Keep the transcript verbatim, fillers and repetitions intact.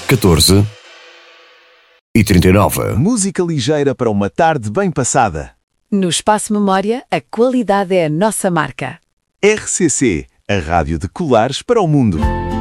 catorze e trinta e nove. Música ligeira para uma tarde bem passada. No Espaço Memória, a qualidade é a nossa marca. R C C, a rádio de colares para o mundo.